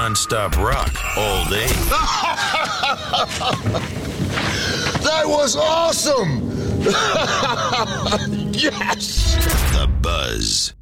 non-stop rock all day. That was awesome! Yes! The Buzz.